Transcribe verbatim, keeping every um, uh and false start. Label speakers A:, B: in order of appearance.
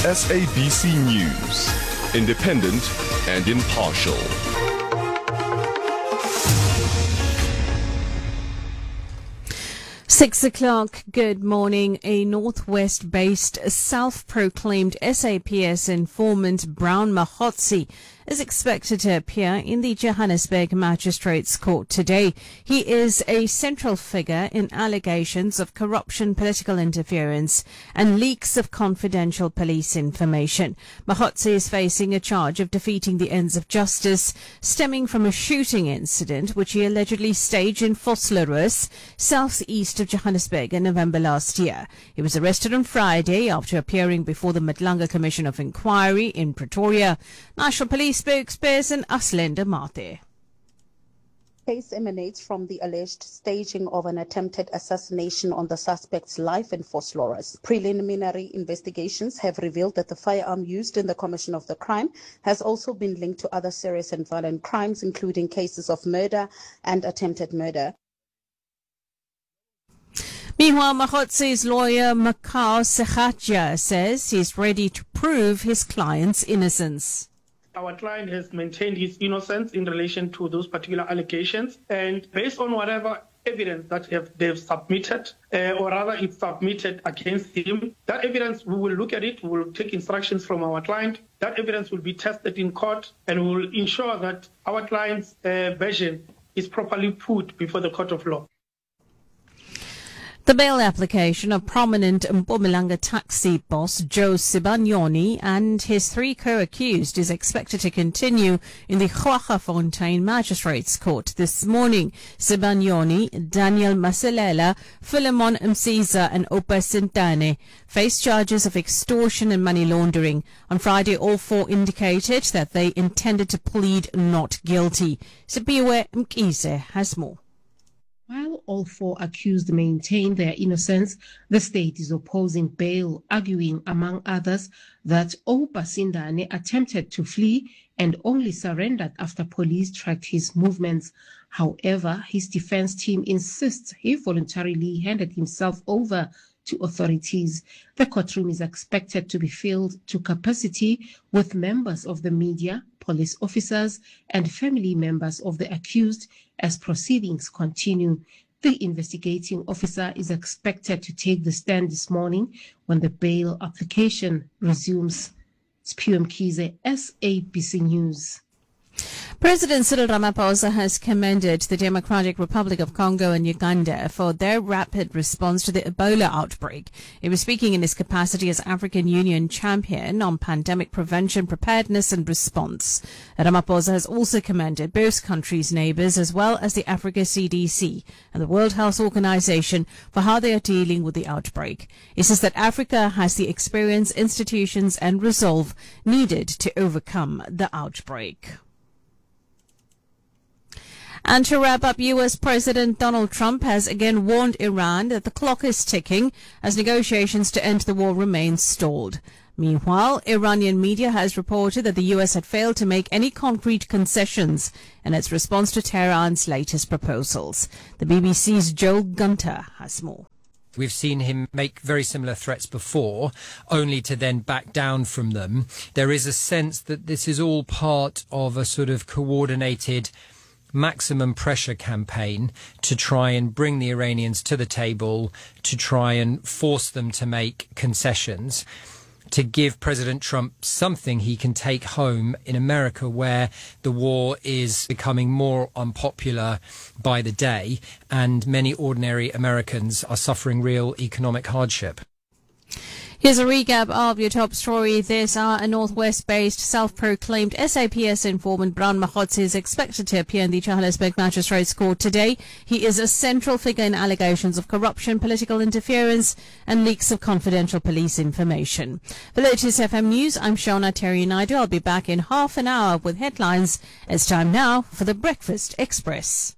A: S A B C News, independent and impartial.
B: Six o'clock, good morning. A Northwest-based self-proclaimed S A P S informant, Brown Mahotsi, is expected to appear in the Johannesburg Magistrates Court today. He is a central figure in allegations of corruption, political interference, and leaks of confidential police information. Mahotsi is facing a charge of defeating the ends of justice stemming from a shooting incident which he allegedly staged in Vosloorus, southeast of Johannesburg, in November last year. He was arrested on Friday after appearing before the Madlanga Commission of Inquiry in Pretoria. National Police spokesperson Aslinda Mate.
C: Case emanates from the alleged staging of an attempted assassination on the suspect's life in Vosloorus. Preliminary investigations have revealed that the firearm used in the commission of the crime has also been linked to other serious and violent crimes, including cases of murder and attempted murder.
B: Meanwhile, Mahotsi's lawyer Makau Sekhatja says he's ready to prove his client's innocence.
D: Our client has maintained his innocence in relation to those particular allegations, and based on whatever evidence that have, they've submitted, uh, or rather it's submitted against him, that evidence, we will look at it, we will take instructions from our client, that evidence will be tested in court, and we will ensure that our client's uh, version is properly put before the court of law.
B: The bail application of prominent Mpumalanga taxi boss Joe Sibanyoni and his three co-accused is expected to continue in the Kwaggafontein Magistrates Court this morning. Sibanyoni, Daniel Maselela, Philemon Msiza and Opa Sintane face charges of extortion and money laundering. On Friday, all four indicated that they intended to plead not guilty. Sipiwe Mkise has more.
E: While all four accused maintain their innocence, the state is opposing bail, arguing, among others, that Opa Sintane attempted to flee and only surrendered after police tracked his movements. However, his defense team insists he voluntarily handed himself over to authorities. The courtroom is expected to be filled to capacity with members of the media, police officers, and family members of the accused as proceedings continue. The investigating officer is expected to take the stand this morning when the bail application resumes. Spiwe Mkhize, S A B C News.
B: President Cyril Ramaphosa has commended the Democratic Republic of Congo and Uganda for their rapid response to the Ebola outbreak. He was speaking in his capacity as African Union champion on pandemic prevention, preparedness and response. Ramaphosa has also commended both countries' neighbors as well as the Africa C D C and the World Health Organization for how they are dealing with the outbreak. He says that Africa has the experience, institutions and resolve needed to overcome the outbreak. And to wrap up, U S President Donald Trump has again warned Iran that the clock is ticking as negotiations to end the war remain stalled. Meanwhile, Iranian media has reported that the U S had failed to make any concrete concessions in its response to Tehran's latest proposals. The B B C's Joel Gunter has more.
F: We've seen him make very similar threats before, only to then back down from them. There is a sense that this is all part of a sort of coordinated maximum pressure campaign to try and bring the Iranians to the table, to try and force them to make concessions, to give President Trump something he can take home in America, where the war is becoming more unpopular by the day and many ordinary Americans are suffering real economic hardship.
B: Here's a recap of your top story this hour. A Northwest-based self-proclaimed S A P S informant, Brown Mahotsi, is expected to appear in the Johannesburg Magistrates Court today. He is a central figure in allegations of corruption, political interference and leaks of confidential police information. For Lotus F M News, I'm Shona Terry Naidu. I'll be back in half an hour with headlines. It's time now for the Breakfast Express.